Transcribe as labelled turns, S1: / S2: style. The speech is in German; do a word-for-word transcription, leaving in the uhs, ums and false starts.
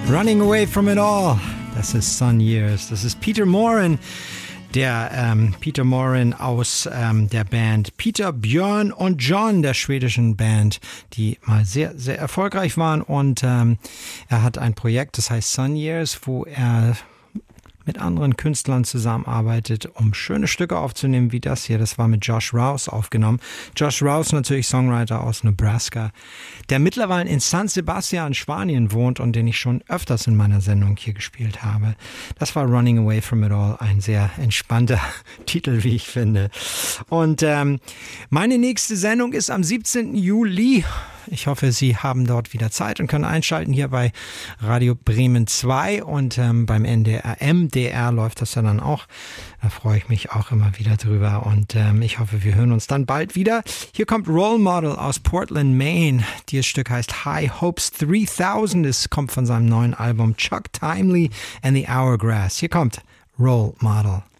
S1: Running Away From It All, das ist Sun Years. Das ist Peter Morin, der ähm, Peter Morin aus ähm, der Band Peter, Björn und John, der schwedischen Band, die mal sehr, sehr erfolgreich waren. Und ähm, er hat ein Projekt, das heißt Sun Years, wo er mit anderen Künstlern zusammenarbeitet, um schöne Stücke aufzunehmen wie das hier. Das war mit Josh Rouse aufgenommen. Josh Rouse, natürlich Songwriter aus Nebraska, der mittlerweile in San Sebastian, Spanien wohnt und den ich schon öfters in meiner Sendung hier gespielt habe. Das war Running Away From It All, ein sehr entspannter Titel, wie ich finde. Und ähm, meine nächste Sendung ist am siebzehnten Juli. Ich hoffe, Sie haben dort wieder Zeit und können einschalten hier bei Radio Bremen zwei und ähm, beim N D R, M D R läuft das ja dann auch. Da freue ich mich auch immer wieder drüber und ähm, ich hoffe, wir hören uns dann bald wieder. Hier kommt Role Model aus Portland, Maine. Dieses Stück heißt High Hopes dreitausend. Es kommt von seinem neuen Album Chuck Timely and the Hourglass. Hier kommt Role Model.